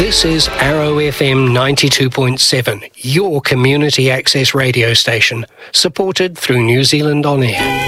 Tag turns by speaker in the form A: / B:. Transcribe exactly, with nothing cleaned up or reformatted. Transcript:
A: This is Arrow F M ninety-two point seven, your community access radio station, supported through New Zealand On Air.